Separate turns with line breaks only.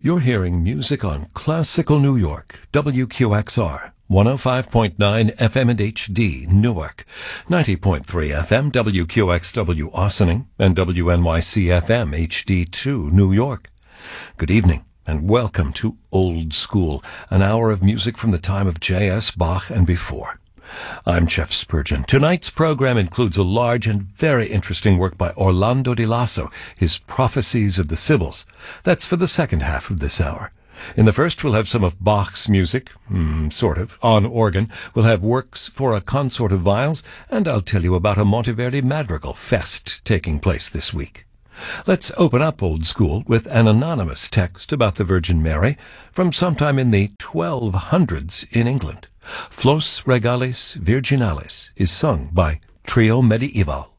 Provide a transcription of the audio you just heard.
You're hearing music on Classical New York, WQXR, 105.9 FM and HD, Newark, 90.3 FM, WQXW, Ossining, and WNYC FM, HD2, New York. Good evening, and welcome to Old School, an hour of music from the time of J.S. Bach and before. I'm Jeff Spurgeon. Tonight's program includes a large and very interesting work by Orlando Di Lasso, his Prophecies of the Sibyls. That's for the second half of this hour. In the first, we'll have some of Bach's music, sort of, on organ. We'll have works for a consort of viols, and I'll tell you about a Monteverdi Madrigal Fest taking place this week. Let's open up Old School with an anonymous text about the Virgin Mary from sometime in the 1200s in England. Flos Regalis Virginalis is sung by Trio Medieval.